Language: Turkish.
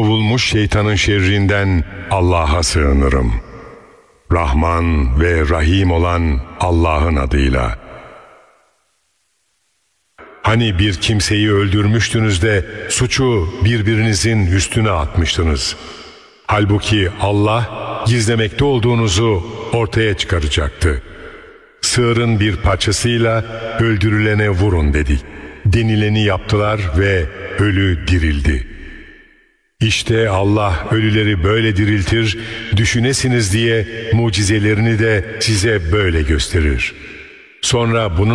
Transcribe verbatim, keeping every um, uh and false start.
kovulmuş şeytanın şerrinden Allah'a sığınırım. Rahman ve Rahim olan Allah'ın adıyla. Hani bir kimseyi öldürmüştünüz de suçu birbirinizin üstüne atmıştınız. Halbuki Allah gizlemekte olduğunuzu ortaya çıkaracaktı. Sığırın bir parçasıyla öldürülene vurun dedik. Denileni yaptılar ve ölü dirildi. İşte Allah ölüleri böyle diriltir, düşünesiniz diye mucizelerini de size böyle gösterir. Sonra bunun